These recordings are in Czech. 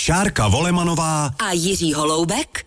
Šárka Volemanová a Jiří Holoubek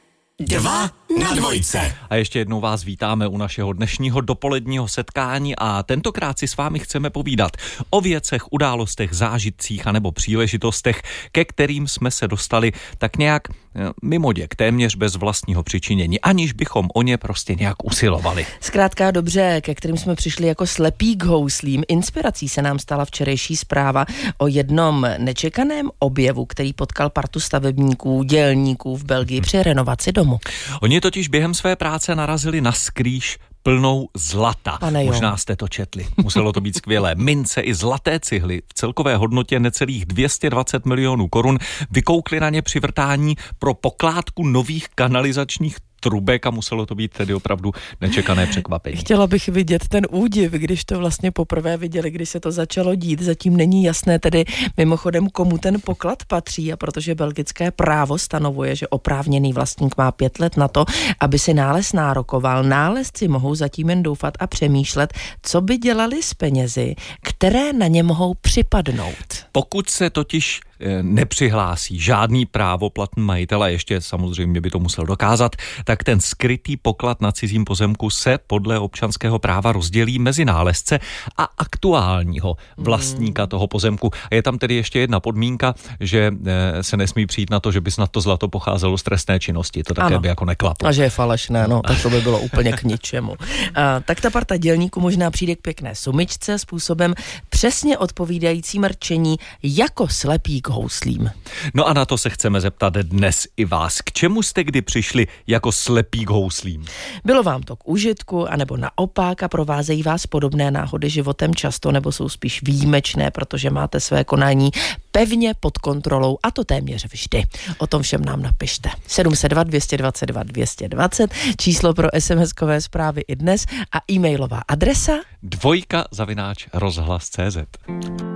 2 na dvojce. A ještě jednou vás vítáme u našeho dnešního dopoledního setkání a tentokrát si s vámi chceme povídat o věcech, událostech, zážitcích anebo příležitostech, ke kterým jsme se dostali tak nějak mimo děk, téměř bez vlastního přičinění, aniž bychom o ně prostě nějak usilovali. Zkrátka dobře, ke kterým jsme přišli jako slepí k houslím. Inspirací se nám stala včerejší zpráva o jednom nečekaném objevu, který potkal partu stavebníků, dělníků v Belgii při renovaci domu. Oni totiž během své práce narazili na skrýž plnou zlata. Možná jste to četli. Muselo to být skvělé. Mince i zlaté cihly v celkové hodnotě necelých 220 milionů korun vykoukly na ně při vrtání pro pokládku nových kanalizačních trubek a muselo to být tedy opravdu nečekané překvapení. Chtěla bych vidět ten údiv, když to vlastně poprvé viděli, když se to začalo dít. Zatím není jasné tedy mimochodem, komu ten poklad patří, a protože belgické právo stanovuje, že oprávněný vlastník má 5 let na to, aby si nález nárokoval. Nálezci mohou zatím jen doufat a přemýšlet, co by dělali s penězi, které na ně mohou připadnout. Pokud se totiž nepřihlásí žádný právoplatný majitel, a ještě samozřejmě by to musel dokázat, tak ten skrytý poklad na cizím pozemku se podle občanského práva rozdělí mezi nálezce a aktuálního vlastníka toho pozemku. A je tam tedy ještě jedna podmínka, že se nesmí přijít na to, že by snad to zlato pocházelo z trestné činnosti. To také by jako neklaplo. A že je falešné, no, tak to by bylo úplně k ničemu. Tak ta parta dělníků možná přijde k pěkné sumičce způsobem přesně odpovídajícím rčení jako slepý k houslím. No a na to se chceme zeptat dnes i vás. K čemu jste kdy přišli jako slepý k houslím? Bylo vám to k užitku, anebo naopak a provázejí vás podobné náhody životem často, nebo jsou spíš výjimečné, protože máte své konání pevně pod kontrolou, a to téměř vždy. O tom všem nám napište. 702 222 220, číslo pro SMS-kové zprávy i dnes a e-mailová adresa 2@rozhlas.cz.